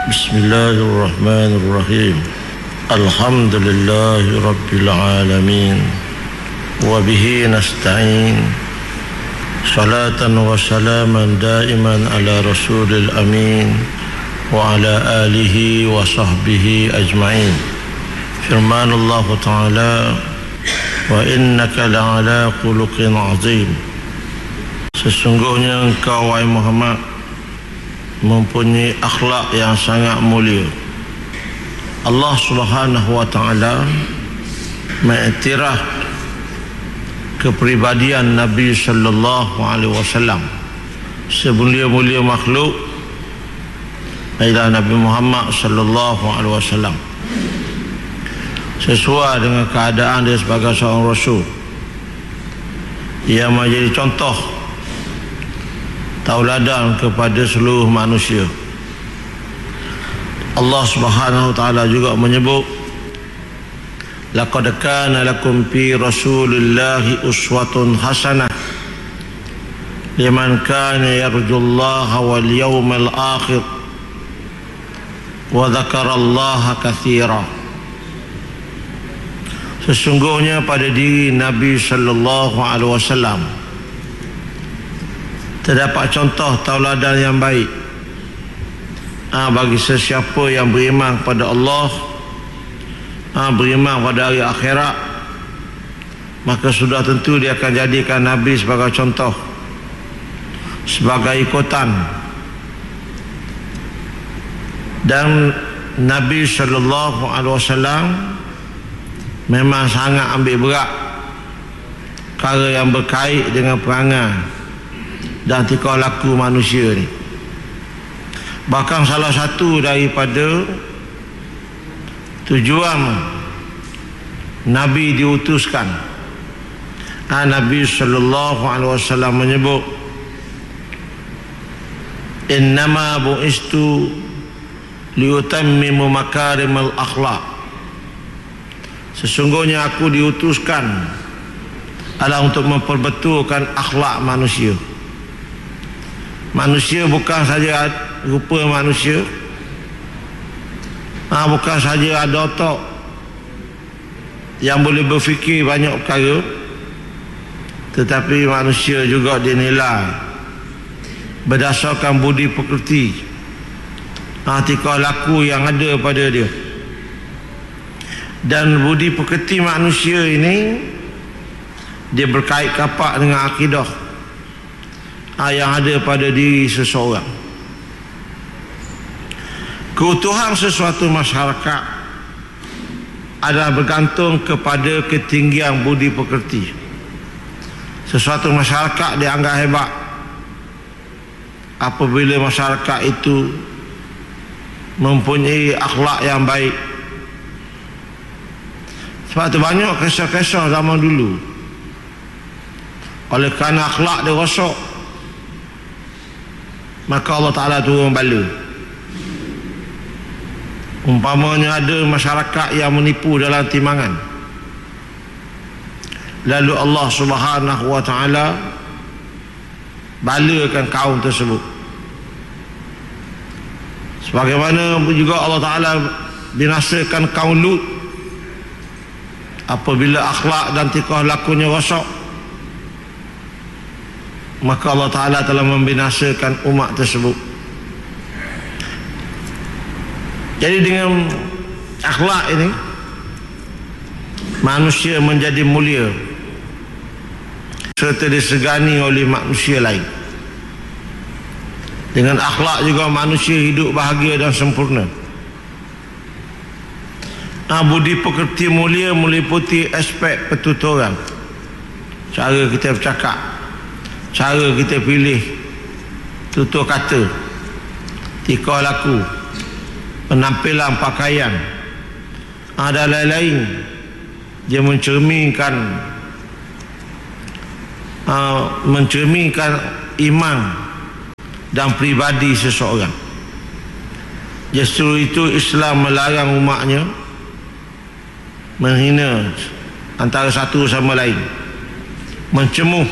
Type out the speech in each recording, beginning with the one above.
Bismillahirrahmanirrahim. Alhamdulillahi Rabbil Alamin. Wabihi nasta'in. Salatan wa salaman daiman ala rasulil amin. Wa ala alihi wa sahbihi ajma'in. Firman Allah Ta'ala, wa innaka la'ala khuluqin azim. Sesungguhnya engkau, wahai Muhammad, mempunyai akhlak yang sangat mulia. Allah Subhanahu wa Ta'ala mengiktiraf kepribadian Nabi sallallahu alaihi wasallam, semulia-mulia makhluk ialah Nabi Muhammad sallallahu alaihi wasallam, sesuai dengan keadaan dia sebagai seorang rasul yang menjadi contoh tauladan kepada seluruh manusia. Allah Subhanahu wa Ta'ala juga menyebut, laqad kana lakum fi rasulillahi uswatun hasanah liman kana yarjullaha wal yawmal akhir wa dzakarallaha katsira. Sesungguhnya pada diri Nabi sallallahu alaihi wasallam terdapat contoh tauladan yang baik bagi sesiapa yang beriman kepada Allah, beriman pada hari akhirat, maka sudah tentu dia akan jadikan Nabi sebagai contoh, sebagai ikutan. Dan Nabi sallallahu alaihi wasallam memang sangat ambil berat perkara yang berkait dengan perangai dan tingkah laku manusia ni. Bahkan salah satu daripada tujuan Nabi diutuskan, Nabi sallallahu alaihi wasallam menyebut, innama bu'istu liutammimu makarimal akhlak. Sesungguhnya aku diutuskan adalah untuk memperbetulkan akhlak manusia. Manusia bukan saja rupa manusia, bukan saja ada otak yang boleh berfikir banyak perkara, tetapi manusia juga dinilai berdasarkan budi pekerti, tingkah laku yang ada pada dia. Dan budi pekerti manusia ini dia berkait kapak dengan akidah yang ada pada diri seseorang. Keutuhan sesuatu masyarakat adalah bergantung kepada ketinggian budi pekerti. Sesuatu masyarakat dianggap hebat apabila masyarakat itu mempunyai akhlak yang baik. Sebab itu banyak kisah-kisah zaman dulu, oleh kerana akhlak dia rosak, maka Allah Ta'ala turun bala. Umpamanya ada masyarakat yang menipu dalam timbangan, lalu Allah Subhanahu wa Ta'ala balakan kaum tersebut. Sebagaimana juga Allah Ta'ala binasakan kaum Lut apabila akhlak dan tingkah lakunya rosak, maka Allah Ta'ala telah membinasakan umat tersebut. Jadi dengan akhlak ini manusia menjadi mulia serta disegani oleh manusia lain. Dengan akhlak juga manusia hidup bahagia dan sempurna. Budi pekerti mulia meliputi aspek pertuturan, cara kita bercakap, cara kita pilih tutur kata, tingkah laku, penampilan pakaian, dan lain-lain. Dia mencerminkan iman dan pribadi seseorang. Justru itu Islam melarang umatnya menghina antara satu sama lain, mencemuh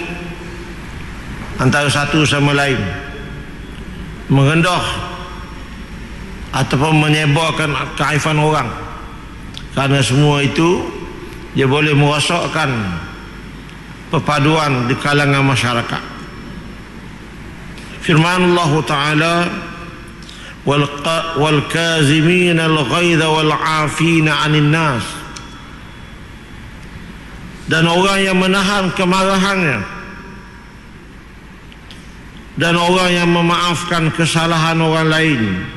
antara satu sama lain, merendah ataupun menyebarkan keaifan orang, kerana semua itu dia boleh merosakkan perpaduan di kalangan masyarakat. Firman Allah Ta'ala, wal kazimina al ghaidha wal afina 'anil nas, dan orang yang menahan kemarahannya dan orang yang memaafkan kesalahan orang lain.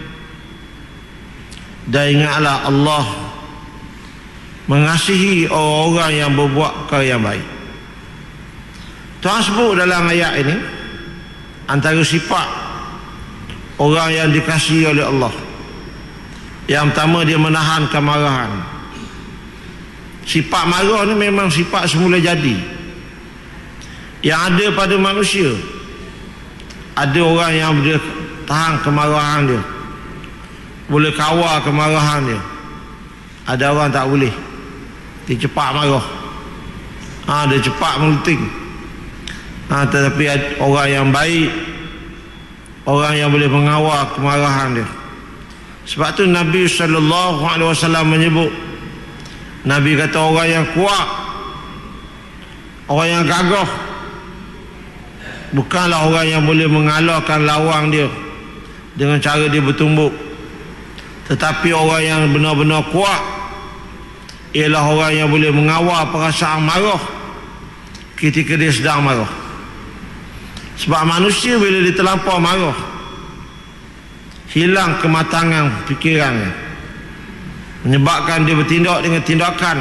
Dan ingatlah Allah mengasihi orang-orang yang berbuat perkara yang baik. Tuhan sebut dalam ayat ini antara sifat orang yang dikasihi oleh Allah. Yang pertama, dia menahan kemarahan. Sifat marah ni memang sifat semula jadi yang ada pada manusia. Ada orang yang boleh tahan kemarahan dia, boleh kawal kemarahan dia. Ada orang tak boleh, dia cepat marah, dia cepat melting. Tetapi orang yang baik, orang yang boleh mengawal kemarahan dia. Sebab tu Nabi SAW menyebut, Nabi kata orang yang kuat, orang yang gagah, bukanlah orang yang boleh mengalahkan lawan dia dengan cara dia bertumbuk, tetapi orang yang benar-benar kuat ialah orang yang boleh mengawal perasaan marah ketika dia sedang marah. Sebab manusia bila dia terlampau marah, hilang kematangan fikirannya, menyebabkan dia bertindak dengan tindakan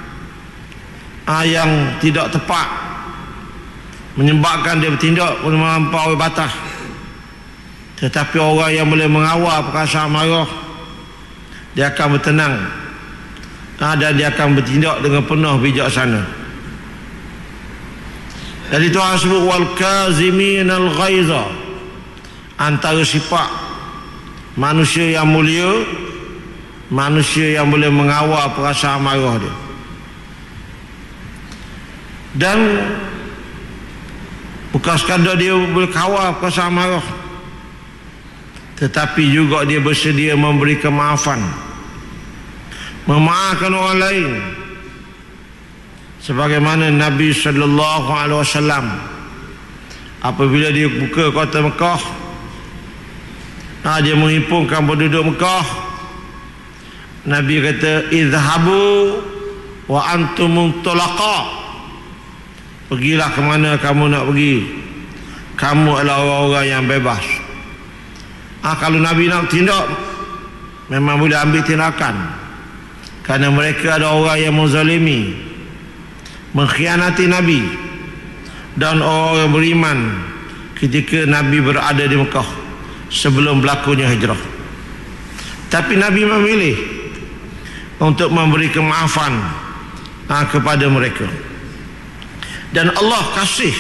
yang tidak tepat, menyebabkan dia bertindak melampaui batas. Tetapi orang yang boleh mengawal perasaan marah, dia akan bertenang, dan dia akan bertindak dengan penuh bijaksana. Jadi Tuhan sebut wal kazimin al ghaiza, antara sifat manusia yang mulia, manusia yang boleh mengawal perasaan marah dia. Dan bukan sekadar dia boleh kawal perasaan marah, tetapi juga dia bersedia memberi kemaafan, memaafkan orang lain. Sebagaimana Nabi SAW apabila dia buka kota Mekah, dia menghimpunkan penduduk Mekah, Nabi kata izhabu wa antum tulaqa, pergilah ke mana kamu nak pergi, kamu adalah orang-orang yang bebas. Kalau Nabi nak tindak, memang boleh ambil tindakan, kerana mereka ada orang yang menzalimi, mengkhianati Nabi dan orang yang beriman ketika Nabi berada di Mekah sebelum berlakunya hijrah. Tapi Nabi memilih untuk memberi kemaafan kepada mereka. Dan Allah kasih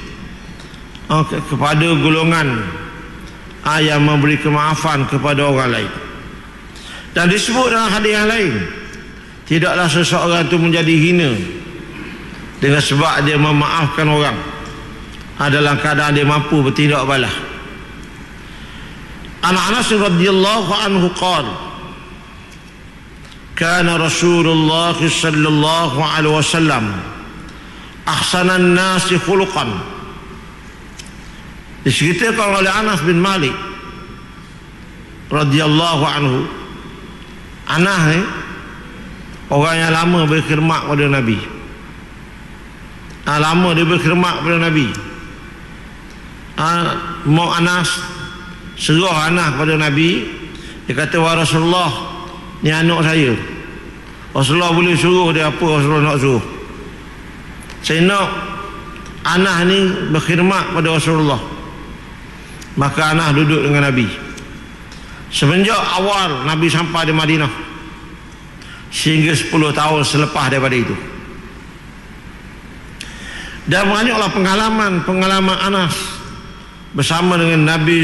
kepada golongan yang memberi kemaafan kepada orang lain. Dan disebut dalam hadis yang lain, tidaklah seseorang itu menjadi hina dengan sebab dia memaafkan orang dalam keadaan dia mampu bertindak balas. Anas radhiyallahu anhu qala, kana Rasulullah sallallahu alaihi wasallam ahsanan nasi khuluqan. Diceritakan oleh Anas bin Malik radhiyallahu anhu. Anas ni orang yang lama berkhidmat pada Nabi, lama dia berkhidmat pada Nabi. Mau Anas serah Anas pada Nabi, dia kata, wahai Rasulullah, ni anak saya, Rasulullah boleh suruh dia apa Rasulullah nak suruh. Saya nak Anas ni berkhidmat pada Rasulullah. Maka Anas duduk dengan Nabi semenjak awal Nabi sampai di Madinah sehingga 10 tahun selepas daripada itu. Dan banyaklah pengalaman Anas bersama dengan Nabi